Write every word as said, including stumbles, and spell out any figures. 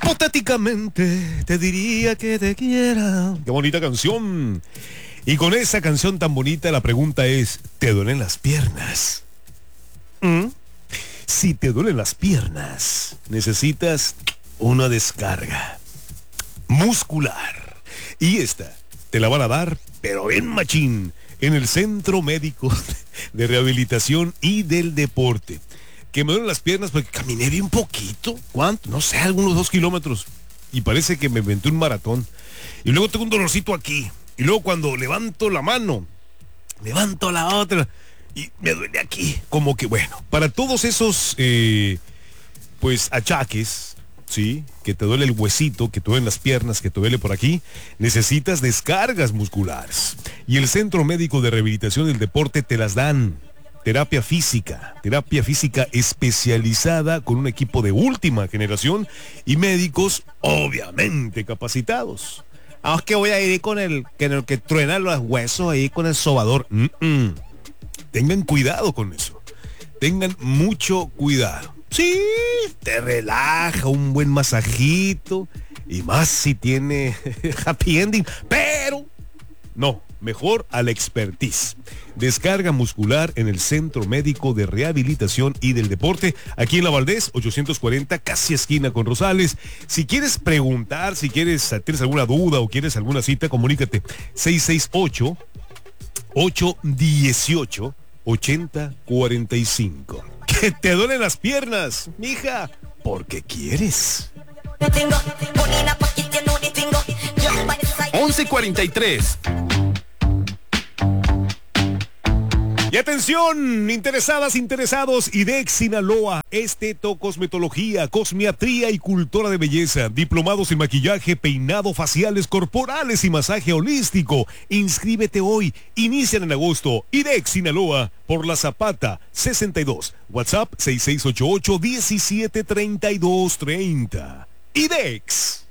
Hipotéticamente te diría que te quiera. Qué bonita canción. Y con esa canción tan bonita la pregunta es, ¿te duelen las piernas? ¿Mm? Si te duelen las piernas, necesitas una descarga muscular. Y esta te la van a dar, pero bien machín, en el Centro Médico de Rehabilitación y del Deporte. Que me duelen las piernas porque caminé bien poquito. ¿Cuánto? No sé, algunos dos kilómetros. Y parece que me inventé un maratón. Y luego tengo un dolorcito aquí. Y luego cuando levanto la mano, levanto la otra y me duele aquí. Como que bueno, para todos esos eh, pues achaques, ¿sí? Que te duele el huesito, que te duelen las piernas, que te duele por aquí, necesitas descargas musculares. Y el Centro Médico de Rehabilitación del Deporte te las dan. Terapia física, terapia física especializada con un equipo de última generación y médicos obviamente capacitados. Ah, es que voy a ir con el que, el que truena los huesos ahí con el sobador. Mm-mm. Tengan cuidado con eso. Tengan mucho cuidado. Sí, te relaja, un buen masajito. Y más si tiene happy ending. Pero, no, mejor a la expertise. Descarga muscular en el Centro Médico de Rehabilitación y del Deporte, aquí en La Valdés, ochocientos cuarenta, casi esquina con Rosales. Si quieres preguntar, si quieres, tienes alguna duda o quieres alguna cita, comunícate. seis seis ocho, ocho uno ocho, ocho cero cuatro cinco. Que te duelen las piernas, mija, porque quieres. once cuarenta y tres. Y atención, interesadas, interesados, IDEX Sinaloa, Esteto, Cosmetología, Cosmiatría y Cultura de Belleza, diplomados en maquillaje, peinado, faciales, corporales y masaje holístico. Inscríbete hoy, inician en agosto. IDEX Sinaloa, por La Zapata, sesenta y dos, WhatsApp seis seis ocho ocho, diecisiete treinta y dos treinta. IDEX.